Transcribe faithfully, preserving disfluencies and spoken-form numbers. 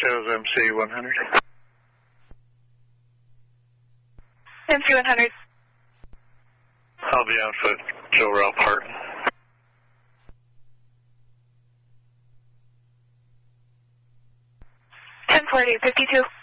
shows M C one hundred. M C one hundred. I'll be on foot, Joe Ralph Hart. ten forty, fifty-two.